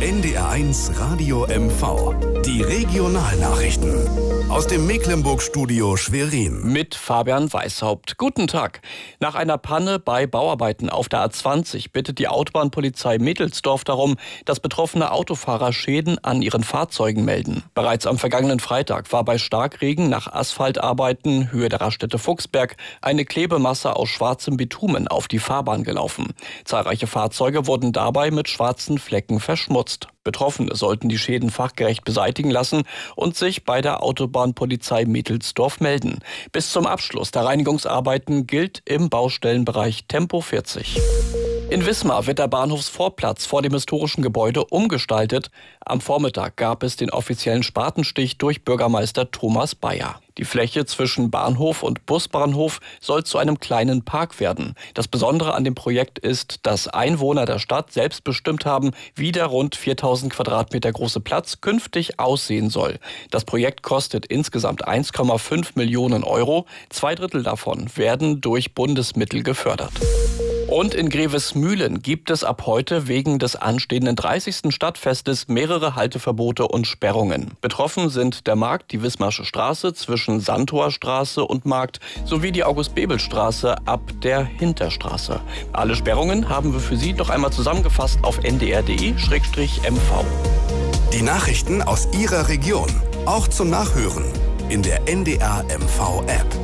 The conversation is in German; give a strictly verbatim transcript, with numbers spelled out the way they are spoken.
N D R eins Radio M V. Die Regionalnachrichten. Aus dem Mecklenburg-Studio Schwerin. Mit Fabian Weishaupt. Guten Tag. Nach einer Panne bei Bauarbeiten auf der A zwanzig bittet die Autobahnpolizei Mittelsdorf darum, dass betroffene Autofahrer Schäden an ihren Fahrzeugen melden. Bereits am vergangenen Freitag war bei Starkregen nach Asphaltarbeiten Höhe der Raststätte Fuchsberg eine Klebemasse aus schwarzem Bitumen auf die Fahrbahn gelaufen. Zahlreiche Fahrzeuge wurden dabei mit schwarzen Flecken verschmutzt. Betroffene sollten die Schäden fachgerecht beseitigen lassen und sich bei der Autobahnpolizei Mittelsdorf melden. Bis zum Abschluss der Reinigungsarbeiten gilt im Baustellenbereich Tempo vierzig. In Wismar wird der Bahnhofsvorplatz vor dem historischen Gebäude umgestaltet. Am Vormittag gab es den offiziellen Spatenstich durch Bürgermeister Thomas Bayer. Die Fläche zwischen Bahnhof und Busbahnhof soll zu einem kleinen Park werden. Das Besondere an dem Projekt ist, dass Einwohner der Stadt selbst bestimmt haben, wie der rund viertausend Quadratmeter große Platz künftig aussehen soll. Das Projekt kostet insgesamt eins Komma fünf Millionen Euro. Zwei Drittel davon werden durch Bundesmittel gefördert. Und in Grevesmühlen gibt es ab heute wegen des anstehenden dreißigsten Stadtfestes mehrere Halteverbote und Sperrungen. Betroffen sind der Markt, die Wismarsche Straße zwischen Sandtorstraße und Markt sowie die August-Bebel-Straße ab der Hinterstraße. Alle Sperrungen haben wir für Sie noch einmal zusammengefasst auf n d r punkt d e slash m v. Die Nachrichten aus Ihrer Region, auch zum Nachhören in der N D R M V App.